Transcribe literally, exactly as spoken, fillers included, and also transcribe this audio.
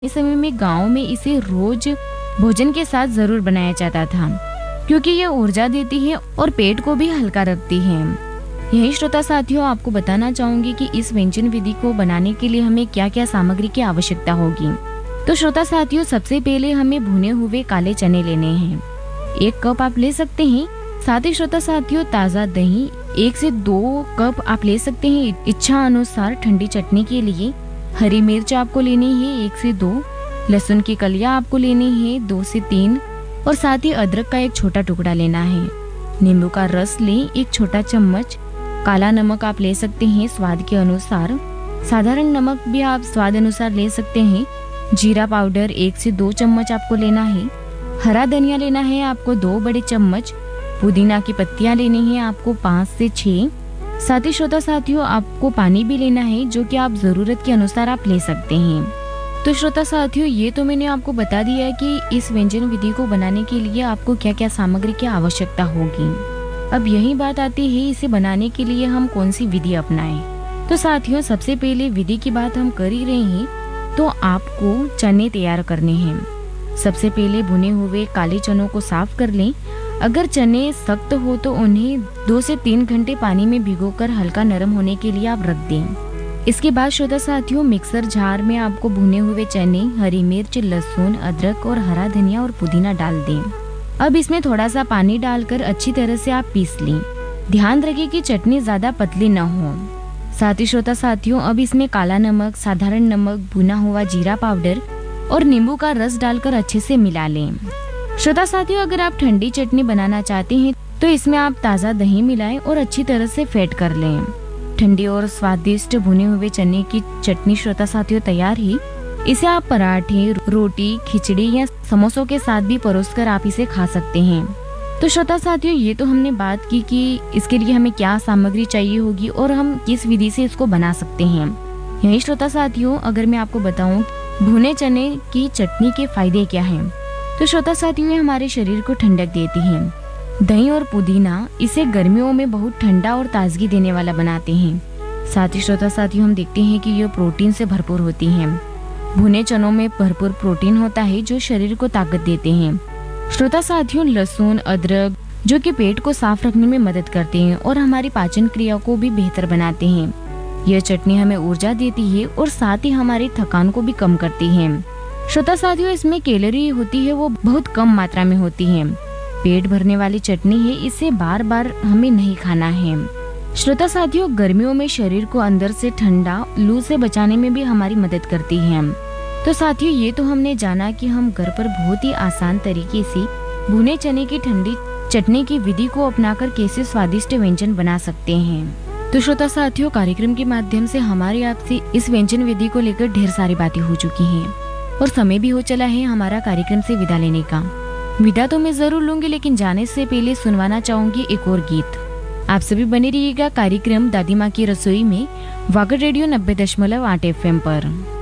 इस समय में गांव में इसे रोज भोजन के साथ जरूर बनाया जाता था, क्योंकि ये ऊर्जा देती है और पेट को भी हल्का रखती है। यही श्रोता साथियों, आपको बताना चाहूंगी कि इस व्यंजन विधि को बनाने के लिए हमें क्या क्या सामग्री की आवश्यकता होगी। तो श्रोता साथियों, सबसे पहले हमें भुने हुए काले चने लेने हैं, एक कप आप ले सकते हैं। साथ ही श्रोता साथियों, ताज़ा दही एक से दो कप आप ले सकते हैं। इच्छा अनुसार ठंडी चटनी के लिए हरी मिर्च आपको लेनी है एक से दो, लहसुन की कलियां आपको लेनी है दो से तीन, और साथ ही अदरक का एक छोटा टुकड़ा लेना है। नींबू का रस लें एक छोटा चम्मच। काला नमक आप ले सकते हैं स्वाद के अनुसार, साधारण नमक भी आप स्वाद अनुसार ले सकते हैं। जीरा पाउडर एक से दो चम्मच आपको लेना है। हरा धनिया लेना है आपको दो बड़े चम्मच। पुदीना की पत्तियां लेनी है आपको पाँच से छह। साथ ही श्रोता साथियों, आपको पानी भी लेना है, जो कि आप जरूरत के अनुसार आप ले सकते हैं। तो श्रोता साथियों, ये तो मैंने आपको बता दिया है कि इस व्यंजन विधि को बनाने के लिए आपको क्या क्या सामग्री की आवश्यकता होगी। अब यही बात आती है, इसे बनाने के लिए हम कौन सी विधि अपनाएं। तो साथियों, सबसे पहले विधि की बात हम कर ही रहे हैं, तो आपको चने तैयार करने हैं। सबसे पहले भुने हुए काले चनों को साफ कर लें। अगर चने सख्त हो तो उन्हें दो से तीन घंटे पानी में भिगोकर हल्का नरम होने के लिए आप रख दें। इसके बाद श्रोता साथियों, मिक्सर जार में आपको भुने हुए चने, हरी मिर्च, लहसुन, अदरक और हरा धनिया और पुदीना डाल दें। अब इसमें थोड़ा सा पानी डालकर अच्छी तरह से आप पीस लें। ध्यान रखें कि चटनी ज्यादा पतली न हो। साथ ही श्रोता साथियों, अब इसमें काला नमक, साधारण नमक, भुना हुआ जीरा पाउडर और नींबू का रस डालकर अच्छे से मिला लें। श्रोता साथियों, अगर आप ठंडी चटनी बनाना चाहते हैं तो इसमें आप ताज़ा दही मिलाएं और अच्छी तरह से फेंट कर लें। ठंडी और स्वादिष्ट भुने हुए चने की चटनी श्रोता साथियों तैयार ही। इसे आप पराठे, रोटी, खिचड़ी या समोसों के साथ भी परोसकर आप इसे खा सकते हैं। तो श्रोता साथियों, ये तो हमने बात की कि इसके लिए हमें क्या सामग्री चाहिए होगी और हम किस विधि से इसको बना सकते हैं। यही श्रोता साथियों, अगर मैं आपको बताऊं भुने चने की चटनी के फायदे क्या हैं, तो श्रोता साथियों, ये हमारे शरीर को ठंडक देती है। दही और पुदीना इसे गर्मियों में बहुत ठंडा और ताजगी देने वाला बनाते हैं। साथ ही श्रोता साथियों, हम देखते हैं कि ये प्रोटीन से भरपूर होती हैं। भुने चनों में भरपूर प्रोटीन होता है जो शरीर को ताकत देते हैं। श्रोता साथियों, लहसुन, अदरक जो कि पेट को साफ रखने में मदद करते हैं और हमारी पाचन क्रिया को भी बेहतर बनाते हैं। यह चटनी हमें ऊर्जा देती है और साथ ही हमारी थकान को भी कम करती है। श्रोता साथियों, इसमें कैलोरी होती है वो बहुत कम मात्रा में होती है। पेट भरने वाली चटनी है, इसे बार बार हमें नहीं खाना है। श्रोता साथियों, गर्मियों में शरीर को अंदर से ठंडा, लू से बचाने में भी हमारी मदद करती है। तो साथियों, ये तो हमने जाना कि हम घर पर बहुत ही आसान तरीके से भुने चने की ठंडी चटनी की विधि को अपनाकर कैसे स्वादिष्ट व्यंजन बना सकते हैं। तो श्रोता साथियों, कार्यक्रम के माध्यम से हमारे आपसे इस व्यंजन विधि को लेकर ढेर सारी बातें हो चुकी हैं और समय भी हो चला है हमारा कार्यक्रम से विदा लेने का। विदा तो मैं जरूर लूंगी, लेकिन जाने से पहले सुनवाना चाहूंगी एक और गीत। आप सभी बने रहिएगा कार्यक्रम दादी माँ की रसोई में, वागड़ रेडियो नब्बे दशमलव आठ एफ एम पर।